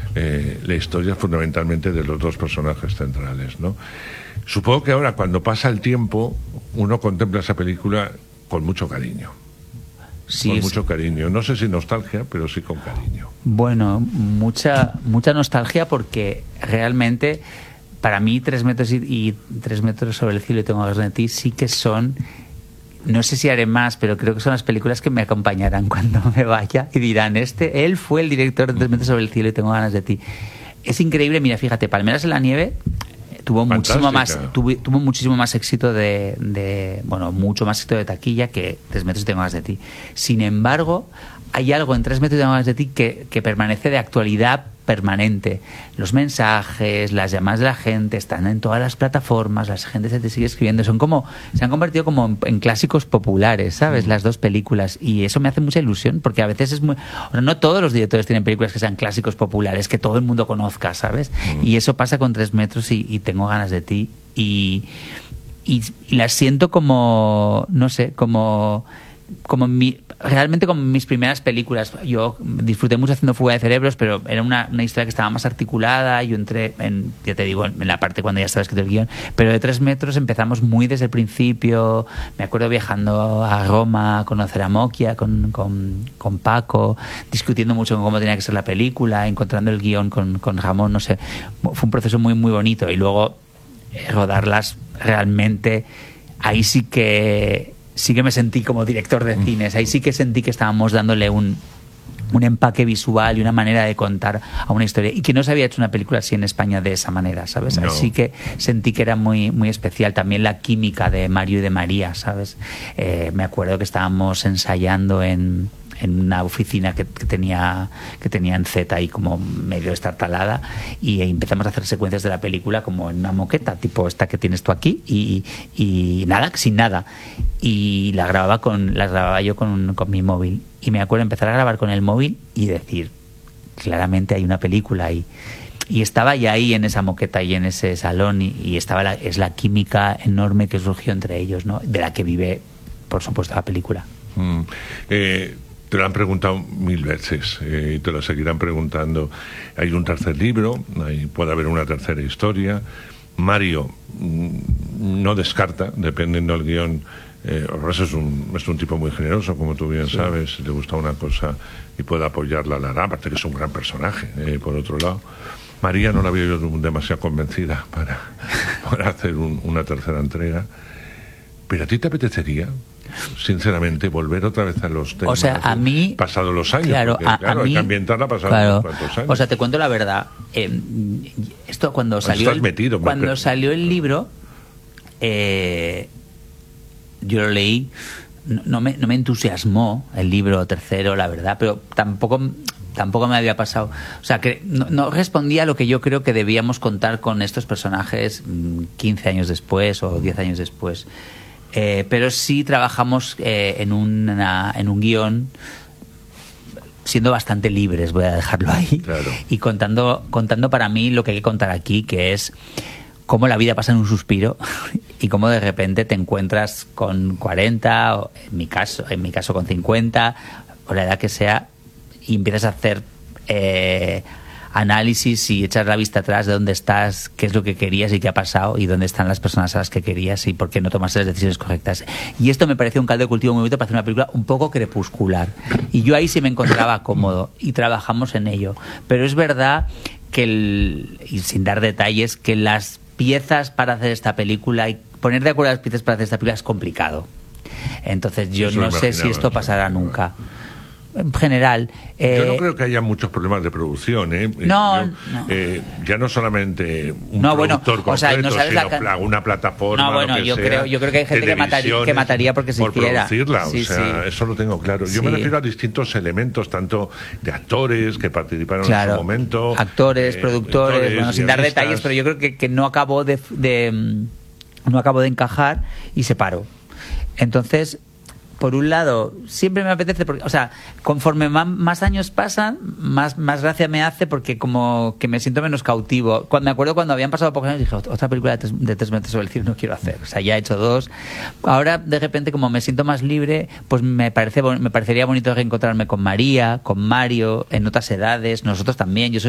la historia fundamentalmente de los dos personajes centrales, ¿no? Supongo que ahora, cuando pasa el tiempo, uno contempla esa película con mucho cariño. Sí, con mucho cariño. No sé si nostalgia, pero sí con cariño. Bueno, mucha nostalgia, porque realmente para mí 3 metros y 3 metros sobre el cielo y tengo ganas de ti sí que son... No sé si haré más, pero creo que son las películas que me acompañarán cuando me vaya y dirán, él fue el director de 3 metros sobre el cielo y tengo ganas de ti. Es increíble, mira, fíjate, Palmeras en la nieve tuvo muchísimo más éxito bueno, mucho más éxito de taquilla que 3 metros y tengo ganas de ti. Sin embargo, hay algo en 3 metros y tengo ganas de ti que permanece de actualidad permanente. Los mensajes, las llamadas de la gente están en todas las plataformas, la gente se te sigue escribiendo, se han convertido como en clásicos populares, ¿sabes? Las dos películas, y eso me hace mucha ilusión, porque a veces es no todos los directores tienen películas que sean clásicos populares, que todo el mundo conozca, ¿sabes? Y eso pasa con 3 metros y tengo ganas de ti, y las siento como, no sé, realmente como mis primeras películas. Yo disfruté mucho haciendo Fuga de Cerebros, pero era una historia que estaba más articulada. Yo entré ya te digo, en la parte cuando ya estaba escrito el guión, pero de 3 metros empezamos muy desde el principio. Me acuerdo viajando a Roma a conocer a Mokia con Paco, discutiendo mucho con cómo tenía que ser la película, encontrando el guión con Ramón, no sé, fue un proceso muy muy bonito, y luego rodarlas realmente, ahí sí que me sentí como director de cines. Ahí sí que sentí que estábamos dándole un empaque visual y una manera de contar a una historia, y que no se había hecho una película así en España de esa manera, ¿sabes? No. Ahí sí que sentí que era muy, muy especial. También la química de Mario y de María, ¿sabes? Me acuerdo que estábamos ensayando en una oficina que tenía en Z ahí como medio estartalada, y empezamos a hacer secuencias de la película como en una moqueta tipo esta que tienes tú aquí, y nada, sin nada, y las grababa yo con mi móvil, y me acuerdo empezar a grabar con el móvil y decir, claramente hay una película ahí. Y estaba ya ahí en esa moqueta y en ese salón, y es la química enorme que surgió entre ellos, ¿no? De la que vive, por supuesto, la película. Te lo han preguntado 1000 veces, y te lo seguirán preguntando. Hay un tercer libro, puede haber una tercera historia. Mario no descarta, dependiendo del guión. Rosa es un tipo muy generoso, como tú bien sabes. Si le gusta una cosa y puede apoyarla, la hará. Aparte que es un gran personaje, por otro lado. María no la veo yo demasiado convencida para hacer una tercera entrega. ¿Pero a ti te apetecería, sinceramente, volver otra vez a los temas? O sea, a mí... Pasados los años, claro, porque, a mí, hay que ambientarla pasados unos cuantos años. O sea, te cuento la verdad. Esto cuando salió salió el libro, yo lo leí, no me entusiasmó el libro tercero, la verdad, pero tampoco me había pasado. O sea, que no respondía a lo que yo creo que debíamos contar con estos personajes 15 años después o 10 años después. Pero sí trabajamos en un guión siendo bastante libres, voy a dejarlo ahí, claro. Y contando para mí lo que hay que contar aquí, que es cómo la vida pasa en un suspiro y cómo de repente te encuentras con 40, o en mi caso con 50, o la edad que sea, y empiezas a hacer análisis y echar la vista atrás de dónde estás, qué es lo que querías y qué ha pasado, y dónde están las personas a las que querías y por qué no tomaste las decisiones correctas. Y esto me pareció un caldo de cultivo muy bonito para hacer una película un poco crepuscular. Y yo ahí sí me encontraba cómodo y trabajamos en ello. Pero es verdad que, y sin dar detalles, que las piezas para hacer esta película y poner de acuerdo las piezas para hacer esta película es complicado. Entonces yo no sé si esto pasará nunca. En general, yo no creo que haya muchos problemas de producción, No. Ya no solamente un productor concreto, sino una plataforma. No, bueno, yo creo que hay gente que mataría porque se hiciera. Producirla, eso lo tengo claro. Yo me refiero a distintos elementos, tanto de actores que participaron en su momento, actores, productores, bueno, sin dar detalles, pero yo creo que no acabó de encajar y se paró. Entonces, por un lado, siempre me apetece, porque, o sea, conforme más años pasan, más gracia me hace, porque como que me siento menos cautivo. Me acuerdo cuando habían pasado pocos años, dije, otra película de 3 metros sobre el cielo no quiero hacer. O sea, ya he hecho 2. Ahora, de repente, como me siento más libre, pues me parecería bonito reencontrarme con María, con Mario, en otras edades, nosotros también. Yo soy